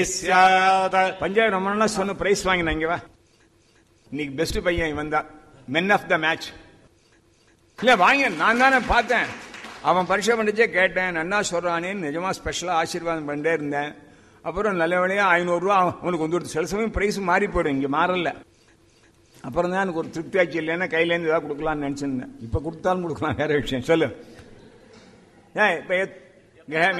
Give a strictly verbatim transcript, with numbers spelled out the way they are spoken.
பஞ்சாப் ரொம்ப நாளா சொன்ன பிரைஸ் வாங்கின இங்க வா. இன்னைக்கு பெஸ்ட் பையன் இவன் தான், மென் ஆஃப் த மேட்ச். இல்ல வாங்க, நான் தானே பார்த்தேன். அவன் பரிசை பண்ணிச்சே கேட்டேன், நன்னா சொல்றானேன்னு நிஜமா ஸ்பெஷலா ஆசீர்வாதம் பண்ணிட்டே இருந்தேன். அப்புறம் நல்ல வேலையா ஐநூறு ரூபா அவனுக்கு வந்து சில சமயம் பிரைஸ் மாறி போயிடும், இங்க மாறல. அப்புறம் தான் எனக்கு ஒரு திருப்தி ஆச்சு. இல்லைன்னா கையிலேருந்து ஏதாவது கொடுக்கலான்னு நினைச்சிருந்தேன். இப்ப கொடுத்தாலும் கொடுக்கலாம், வேற விஷயம். சொல்லு. ஏன் இப்ப